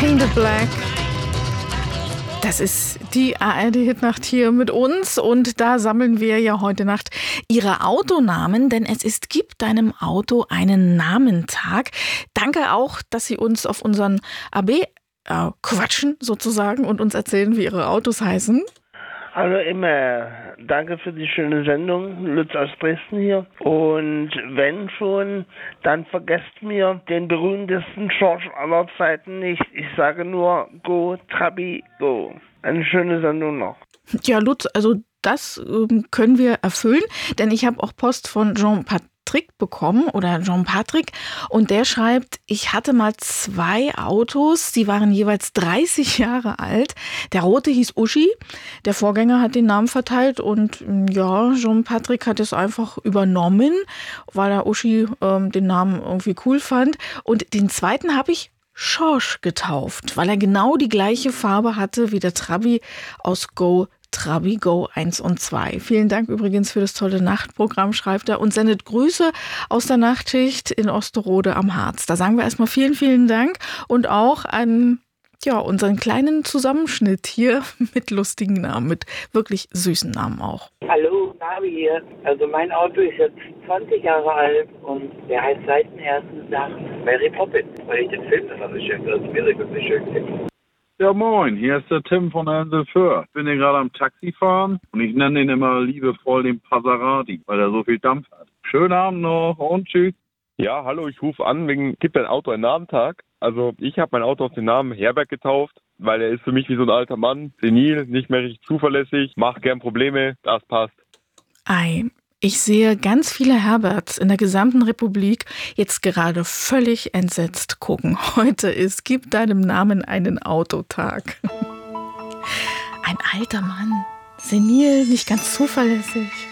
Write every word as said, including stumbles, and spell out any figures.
Painted Black. Das ist die A R D-Hitnacht hier mit uns und da sammeln wir ja heute Nacht Ihre Autonamen, denn es ist Gib deinem Auto einen Namentag. Danke auch, dass Sie uns auf unseren A B äh, quatschen sozusagen und uns erzählen, wie Ihre Autos heißen. Hallo immer, danke für die schöne Sendung, Lutz aus Dresden hier. Und wenn schon, dann vergesst mir den berühmtesten George aller Zeiten nicht. Ich sage nur, go, Trabi, go. Eine schöne Sendung noch. Ja, Lutz, also das ähm, können wir erfüllen, denn ich habe auch Post von Jean-Patrick bekommen oder Jean-Patrick und der schreibt, ich hatte mal zwei Autos, die waren jeweils dreißig Jahre alt. Der rote hieß Uschi, der Vorgänger hat den Namen verteilt und ja, Jean-Patrick hat es einfach übernommen, weil er Uschi ähm, den Namen irgendwie cool fand und den zweiten habe ich Schorsch getauft, weil er genau die gleiche Farbe hatte wie der Trabi aus Go Trabi Go eins und zwei. Vielen Dank übrigens für das tolle Nachtprogramm, schreibt er und sendet Grüße aus der Nachtschicht in Osterode am Harz. Da sagen wir erstmal vielen, vielen Dank und auch an ja, unseren kleinen Zusammenschnitt hier mit lustigen Namen, mit wirklich süßen Namen auch. Hallo, Gabi hier. Also mein Auto ist jetzt zwanzig Jahre alt und der heißt seit dem ersten Tag Mary Poppins, weil ich den Film dann so schön, das Musical so schön finde. Ja moin, hier ist der Tim von der Insel Föhr. Ich bin hier gerade am Taxifahren und ich nenne ihn immer liebevoll den Passerati, weil er so viel Dampf hat. Schönen Abend noch und tschüss. Ja, hallo, ich rufe an wegen Gib dein Auto einen Namentag. Also ich habe mein Auto auf den Namen Herbert getauft, weil er ist für mich wie so ein alter Mann, senil, nicht mehr richtig zuverlässig, macht gern Probleme, das passt. Ei. Ich sehe ganz viele Herberts in der gesamten Republik jetzt gerade völlig entsetzt gucken. Heute ist Gib deinem Namen einen Autotag. Ein alter Mann, senil, nicht ganz zuverlässig.